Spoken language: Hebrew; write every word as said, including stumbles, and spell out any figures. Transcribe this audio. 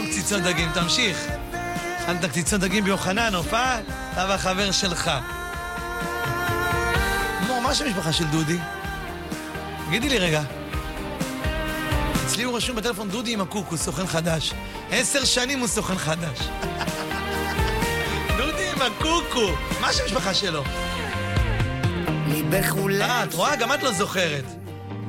שלום קציצות דגים, תמשיך. אכלת קציצות דגים ביוחנן, הופעה? אתה והחבר שלך. נו, מה המשפחה של דודי? תגידי לי רגע. אצלי הוא רשום בטלפון דודי עם הקוק, הוא סוכן חדש. עשר שנים הוא סוכן חדש. דודי עם הקוקו. מה המשפחה שלו? אה, את רואה? גם את לא זוכרת.